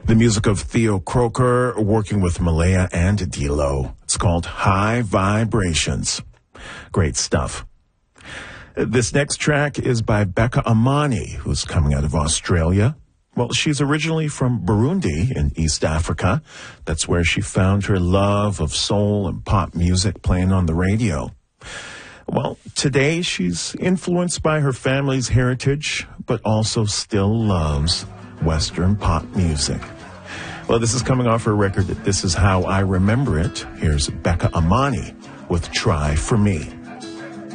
The music of Theo Croker working with Malaya and Dilo. It's called High Vibrations. Great stuff. This next track is by Becca Amani, who's coming out of Australia. Well, she's originally from Burundi in East Africa. That's where she found her love of soul and pop music playing on the radio. Well, today she's influenced by her family's heritage, but also still loves Western pop music. Well, this is coming off her record, This Is How I Remember It. Here's Becca Amani with Try For Me.